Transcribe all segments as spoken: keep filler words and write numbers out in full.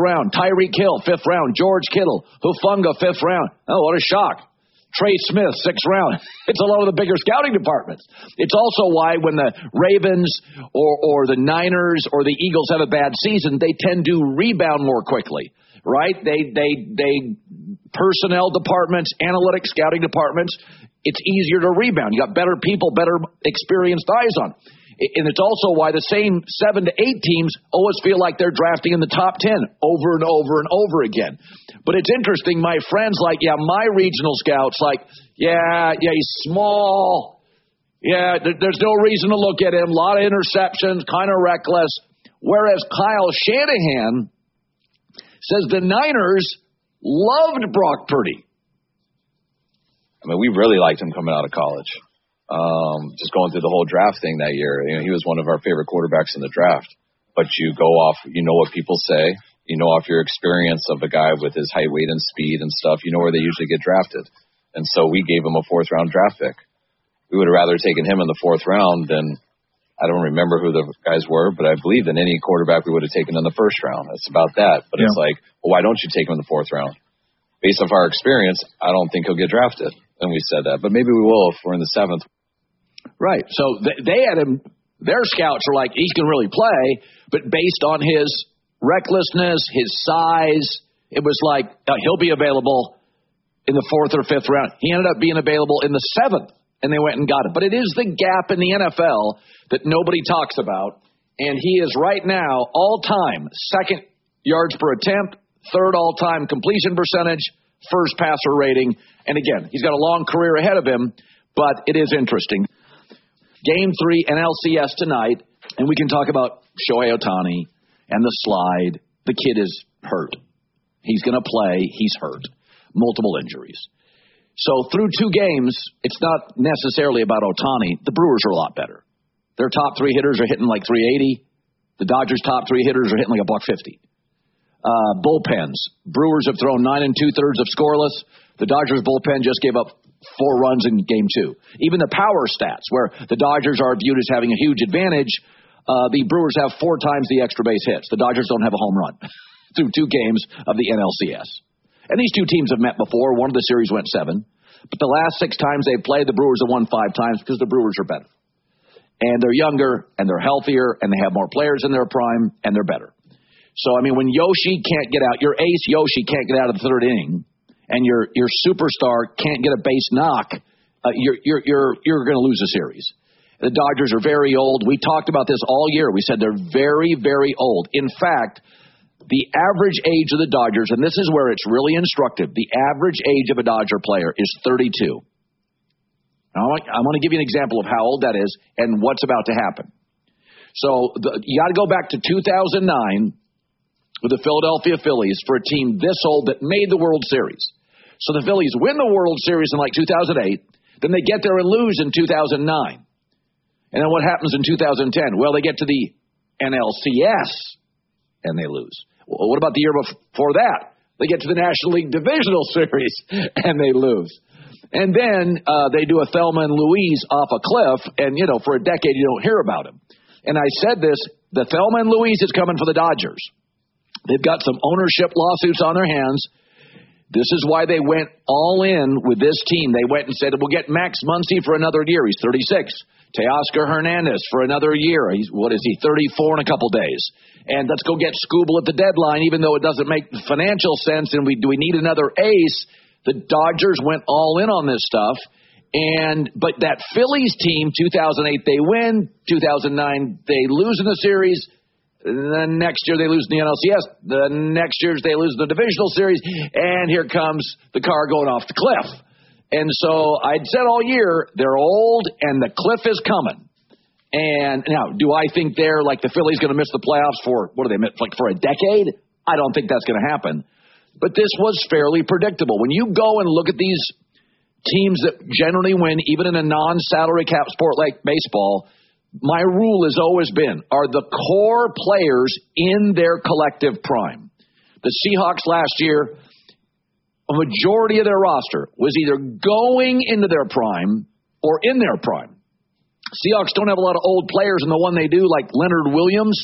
round. Tyreek Hill, fifth round. George Kittle, Hufanga, fifth round. Oh, what a shock. Trey Smith, sixth round. It's a lot of the bigger scouting departments. It's also why when the Ravens or, or the Niners or the Eagles have a bad season, they tend to rebound more quickly, right? They, they, they, personnel departments, analytics, scouting departments, it's easier to rebound. You got better people, better experienced eyes on. And it's also why the same seven to eight teams always feel like they're drafting in the top ten over and over and over again. But it's interesting, my friends like, yeah, my regional scouts like, yeah, yeah, he's small. Yeah, there, there's no reason to look at him. A lot of interceptions, kind of reckless. Whereas Kyle Shanahan says the Niners loved Brock Purdy. I mean, we really liked him coming out of college. Um, just going through the whole draft thing that year, you know, he was one of our favorite quarterbacks in the draft. But you go off, you know what people say, you know off your experience of a guy with his height, weight, and speed and stuff, you know where they usually get drafted. And so we gave him a fourth-round draft pick. We would have rather taken him in the fourth round than, I don't remember who the guys were, but I believe than any quarterback we would have taken in the first round. It's about that. But yeah. It's like, well, why don't you take him in the fourth round? Based off our experience, I don't think he'll get drafted. And we said that. But maybe we will if we're in the seventh. Right. So th- they had him, their scouts are like, he can really play, but based on his recklessness, his size, it was like, uh, he'll be available in the fourth or fifth round. He ended up being available in the seventh, and they went and got him. But it is the gap in the N F L that nobody talks about, and he is right now all-time second yards per attempt, third all-time completion percentage, first passer rating. And again, he's got a long career ahead of him, but it is interesting. Game three, N L C S tonight, and we can talk about Shohei Ohtani and the slide. The kid is hurt. He's going to play. He's hurt. Multiple injuries. So through two games, it's not necessarily about Ohtani. The Brewers are a lot better. Their top three hitters are hitting like three eighty. The Dodgers' top three hitters are hitting like a buck fifty. Uh, bullpens. Brewers have thrown nine and two-thirds of scoreless. The Dodgers' bullpen just gave up four runs in game two. Even the power stats, where the Dodgers are viewed as having a huge advantage, uh, the Brewers have four times the extra base hits. The Dodgers don't have a home run through two games of the N L C S. And these two teams have met before. One of the series went seven. But the last six times they played, the Brewers have won five times because the Brewers are better. And they're younger, and they're healthier, and they have more players in their prime, and they're better. So, I mean, when Yoshi can't get out, your ace Yoshi can't get out of the third inning, and your your superstar can't get a base knock, uh, you're you're you're you're going to lose a series. The Dodgers are very old. We talked about this all year. We said they're very, very old. In fact, the average age of the Dodgers, and this is where it's really instructive, the average age of a Dodger player is thirty-two. Now, I want, I want to give you an example of how old that is and what's about to happen. So the, you got to go back to two thousand nine with the Philadelphia Phillies for a team this old that made the World Series. So the Phillies win the World Series in like two thousand eight. Then they get there and lose in two thousand nine. And then what happens in two thousand ten? Well, they get to the N L C S and they lose. Well, what about the year before that? They get to the National League Divisional Series and they lose. And then uh, they do a Thelma and Louise off a cliff, and, you know, for a decade you don't hear about them. And I said this, the Thelma and Louise is coming for the Dodgers. They've got some ownership lawsuits on their hands. This is why they went all in with this team. They went and said, we'll get Max Muncy for another year. He's thirty-six. Teoscar Hernandez for another year. He's, what is he, thirty-four in a couple days. And let's go get Scooble at the deadline, even though it doesn't make financial sense, and we do we need another ace. The Dodgers went all in on this stuff. And but that Phillies team, two thousand eight, they win. two thousand nine, they lose in the series. The next year they lose in the N L C S. The next year they lose the divisional series. And here comes the car going off the cliff. And so I'd said all year, they're old and the cliff is coming. And now, do I think they're like the Phillies going to miss the playoffs for, what do they miss, like for a decade? I don't think that's going to happen. But this was fairly predictable. When you go and look at these teams that generally win, even in a non-salary cap sport like baseball, my rule has always been, are the core players in their collective prime. The Seahawks last year, a majority of their roster was either going into their prime or in their prime. Seahawks don't have a lot of old players, and the one they do, like Leonard Williams,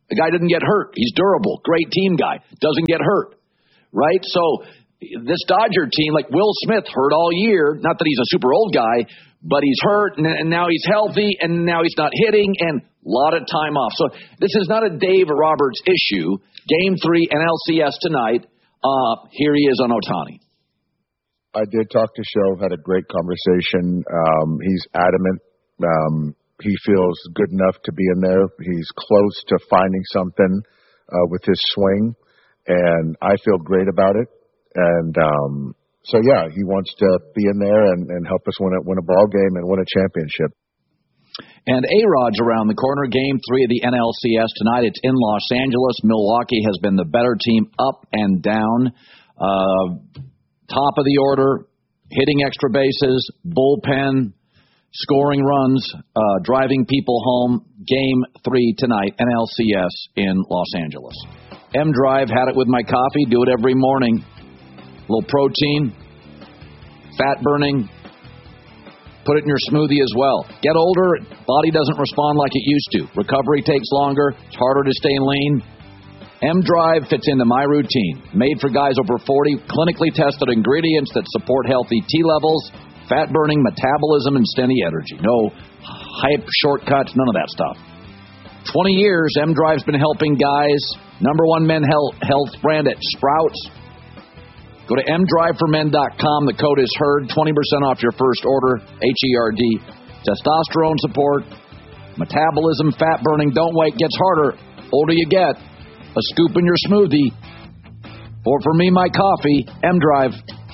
The guy didn't get hurt. He's durable. Great team guy. Doesn't get hurt. Right? So this Dodger team, like Will Smith, hurt all year. Not that he's a super old guy, but he's hurt, and now he's healthy, and now he's not hitting, and a lot of time off. So this is not a Dave Roberts issue. Game three, N L C S tonight. Uh, here he is on Ohtani. I did talk to Show, had a great conversation. Um, he's adamant. Um, he feels good enough to be in there. He's close to finding something uh, with his swing, and I feel great about it. And um, so, yeah, he wants to be in there and, and help us win a, win a ball game and win a championship. And A-Rod's around the corner. Game three of the N L C S tonight. It's in Los Angeles. Milwaukee has been the better team up and down. Uh, top of the order, hitting extra bases, bullpen, scoring runs, uh, driving people home. Game three tonight, N L C S in Los Angeles. M-Drive, had it with my coffee. Do it every morning. A little protein, fat burning. Put it in your smoothie as well. Get older, body doesn't respond like it used to. Recovery takes longer. It's harder to stay lean. M-Drive fits into my routine. Made for guys over forty, clinically tested ingredients that support healthy T levels, fat burning, metabolism, and steady energy. No hype shortcuts, none of that stuff. twenty years, M-Drive's been helping guys. Number one men health, health brand at Sprouts. Go to m drive for men dot com. The code is HERD. twenty percent off your first order. H E R D. Testosterone support, metabolism, fat burning. Don't wait. Gets harder. Older you get. A scoop in your smoothie. Or for me, my coffee. M-Drive.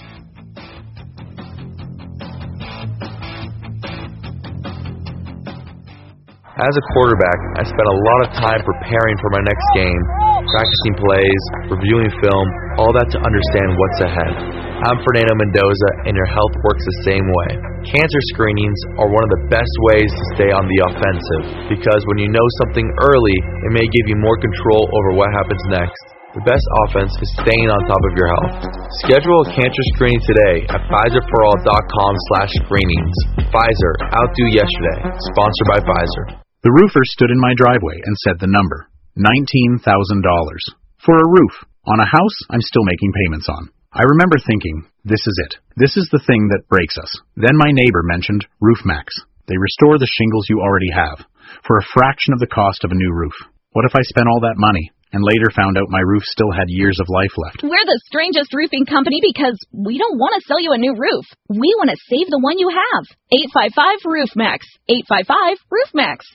As a quarterback, I spent a lot of time preparing for my next game, practicing plays, reviewing film, all that to understand what's ahead. I'm Fernando Mendoza, and your health works the same way. Cancer screenings are one of the best ways to stay on the offensive, because when you know something early, it may give you more control over what happens next. The best offense is staying on top of your health. Schedule a cancer screening today at Pfizer for all dot com slash screenings. Pfizer, outdo yesterday. Sponsored by Pfizer. The roofer stood in my driveway and said the number, nineteen thousand dollars. For a roof. On a house I'm still making payments on. I remember thinking, this is it. This is the thing that breaks us. Then my neighbor mentioned RoofMax. They restore the shingles you already have, for a fraction of the cost of a new roof. What if I spent all that money, and later found out my roof still had years of life left? We're the strangest roofing company because we don't want to sell you a new roof. We want to save the one you have. eight five five RoofMax. eight five five RoofMax.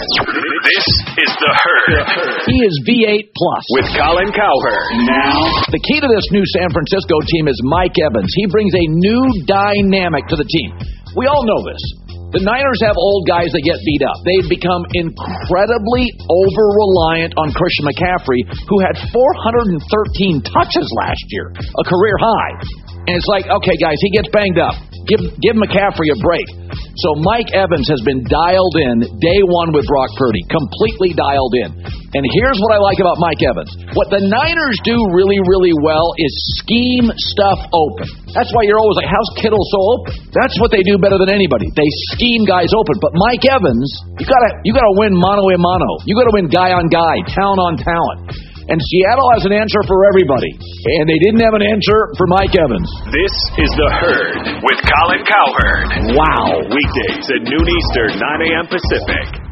This is The Herd. He is V eight Plus. With Colin Cowherd. Now, the key to this new San Francisco team is Mike Evans. He brings a new dynamic to the team. We all know this. The Niners have old guys that get beat up. They've become incredibly over-reliant on Christian McCaffrey, who had four hundred thirteen touches last year, a career high. And it's like, okay, guys, he gets banged up. Give give McCaffrey a break. So Mike Evans has been dialed in day one with Brock Purdy, completely dialed in. And here's what I like about Mike Evans. What the Niners do really, really well is scheme stuff open. That's why you're always like, how's Kittle so open? That's what they do better than anybody. They scheme guys open. But Mike Evans, you gotta you gotta win mano a mano. You gotta win guy on guy, talent on talent. And Seattle has an answer for everybody. And they didn't have an answer for Mike Evans. This is The Herd with Colin Cowherd. Wow. Weekdays at noon Eastern, nine a.m. Pacific.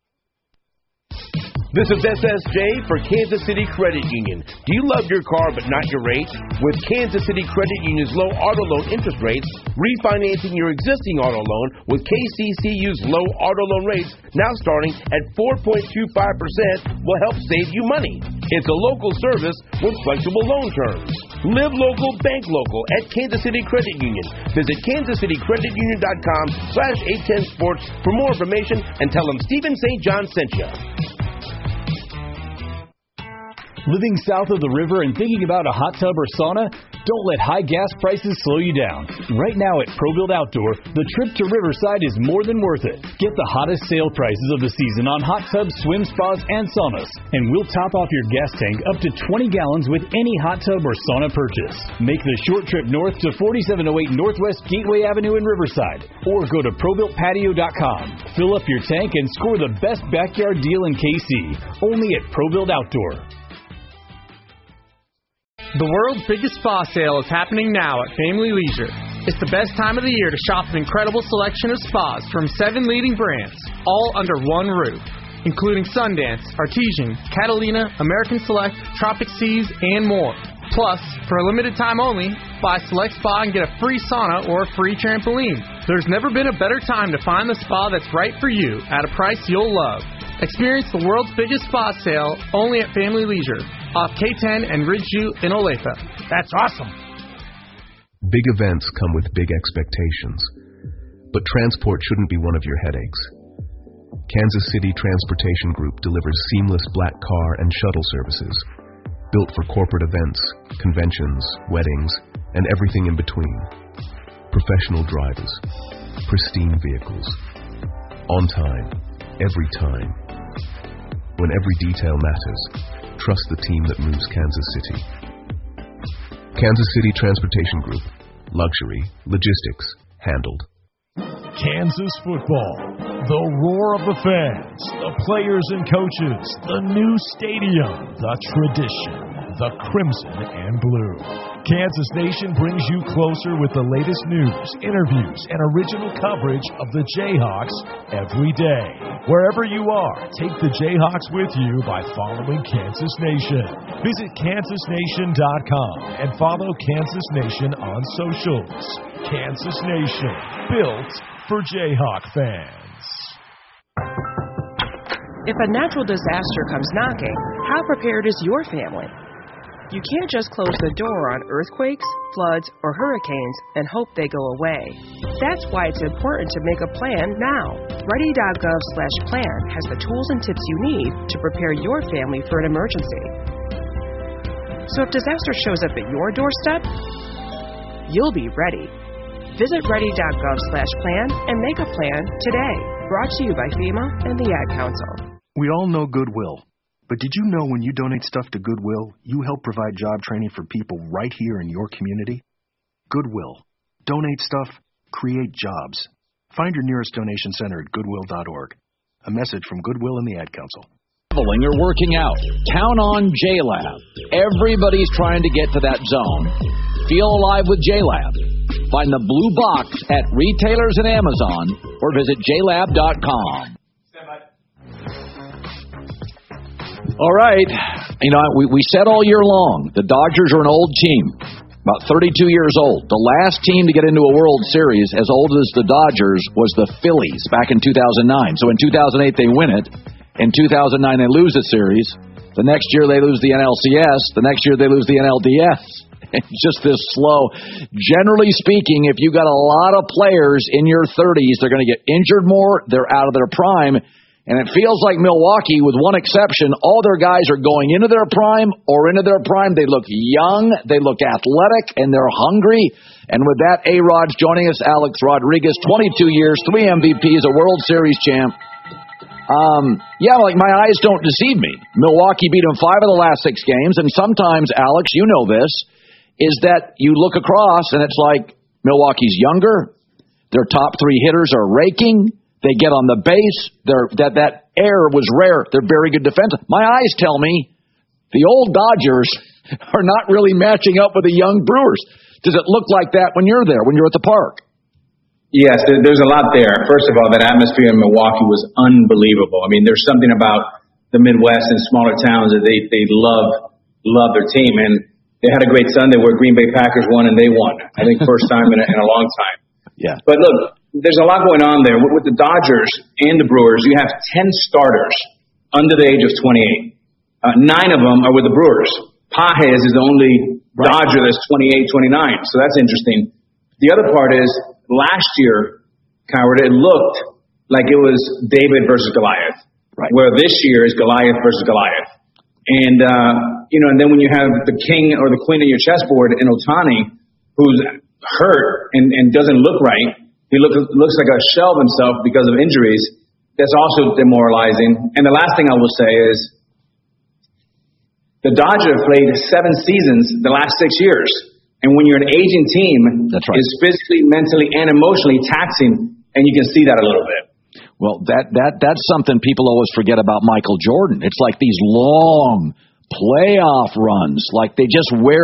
This is S S J for Kansas City Credit Union. Do you love your car but not your rate? With Kansas City Credit Union's low auto loan interest rates, refinancing your existing auto loan with K C C U's low auto loan rates, now starting at four point two five percent, will help save you money. It's a local service with flexible loan terms. Live local, bank local at Kansas City Credit Union. Visit kansas city credit union dot com slash eight ten sports for more information and tell them Stephen Saint John sent you. Living south of the river and thinking about a hot tub or sauna? Don't let high gas prices slow you down. Right now at ProBuild Outdoor, the trip to Riverside is more than worth it. Get the hottest sale prices of the season on hot tubs, swim spas, and saunas. And we'll top off your gas tank up to twenty gallons with any hot tub or sauna purchase. Make the short trip north to forty-seven oh eight Northwest Gateway Avenue in Riverside. Or go to pro built patio dot com. Fill up your tank and score the best backyard deal in K C. Only at ProBuild Outdoor. The world's biggest spa sale is happening now at Family Leisure. It's the best time of the year to shop an incredible selection of spas from seven leading brands, all under one roof, including Sundance, Artesian, Catalina, American Select, Tropic Seas, and more. Plus, for a limited time only, buy Select Spa and get a free sauna or a free trampoline. There's never been a better time to find the spa that's right for you at a price you'll love. Experience the world's biggest spa sale only at Family Leisure, off K ten and Ridgeview in Olathe. That's awesome. Big events come with big expectations, but transport shouldn't be one of your headaches. Kansas City Transportation Group delivers seamless black car and shuttle services, built for corporate events, conventions, weddings, and everything in between. Professional drivers, pristine vehicles, on time, every time. When every detail matters, trust the team that moves Kansas City. Kansas City Transportation Group. Luxury, logistics, handled. Kansas football. The roar of the fans, the players and coaches, the new stadium, the tradition, the crimson and blue. Kansas Nation brings you closer with the latest news, interviews, and original coverage of the Jayhawks every day. Wherever you are, take the Jayhawks with you by following Kansas Nation. Visit kansas nation dot com and follow Kansas Nation on socials. Kansas Nation, built for Jayhawk fans. If a natural disaster comes knocking, how prepared is your family? You can't just close the door on earthquakes, floods, or hurricanes and hope they go away. That's why it's important to make a plan now. ready dot gov slash plan has the tools and tips you need to prepare your family for an emergency. So if disaster shows up at your doorstep, you'll be ready. Visit ready dot gov slash plan and make a plan today. Brought to you by FEMA and the Ad Council. We all know Goodwill. But did you know when you donate stuff to Goodwill, you help provide job training for people right here in your community? Goodwill. Donate stuff, create jobs. Find your nearest donation center at goodwill dot org. A message from Goodwill and the Ad Council. Traveling or working out, count on J-Lab. Everybody's trying to get to that zone. Feel alive with J-Lab. Find the blue box at retailers and Amazon or visit j lab dot com. All right. You know, we, we said all year long, the Dodgers are an old team, about thirty-two years old. The last team to get into a World Series as old as the Dodgers was the Phillies back in two thousand nine. So in two thousand eight, they win it. In two thousand nine, they lose the series. The next year, they lose the N L C S. The next year, they lose the N L D S. It's just this slow. Generally speaking, if you've got a lot of players in your thirties, they're going to get injured more. They're out of their prime. And it feels like Milwaukee, with one exception, all their guys are going into their prime or into their prime. They look young, they look athletic, and they're hungry. And with that, A-Rod's joining us, Alex Rodriguez, twenty-two years, three M V Ps, a World Series champ. Um, yeah, like my eyes don't deceive me. Milwaukee beat them five of the last six games. And sometimes, Alex, you know this, is that you look across and it's like Milwaukee's younger. Their top three hitters are raking. They get on the base. They're, that that air was rare. They're very good defensive. My eyes tell me the old Dodgers are not really matching up with the young Brewers. Does it look like that when you're there, when you're at the park? Yes, there's a lot there. First of all, that atmosphere in Milwaukee was unbelievable. I mean, there's something about the Midwest and smaller towns that they, they love, love their team. And they had a great Sunday where Green Bay Packers won, and they won. I think first time in a, in a long time. Yeah. But look, there's a lot going on there. With the Dodgers and the Brewers, you have ten starters under the age of twenty-eight. Uh, nine of them are with the Brewers. Pages is the only right. Dodger that's twenty-eight, twenty-nine. So that's interesting. The other part is, last year, Coward, it looked like it was David versus Goliath. Right. Where this year is Goliath versus Goliath. And uh, you know, and then when you have the king or the queen of your chessboard in Ohtani, who's hurt and, and doesn't look right, he look, looks like a shell of himself because of injuries, that's also demoralizing. And the last thing I will say is the Dodgers have played seven seasons the last six years. And when you're an aging team, that's right. It's physically, mentally, and emotionally taxing, and you can see that a little bit. Well, that, that that's something people always forget about Michael Jordan. It's like these long playoff runs, like they just wear